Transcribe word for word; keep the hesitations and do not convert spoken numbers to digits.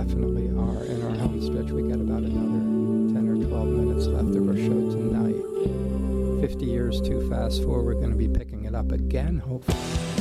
definitely are. In our home stretch, we got about another ten or twelve minutes left of our show tonight. fifty years too fast forward, we're going to be picking it up again, hopefully.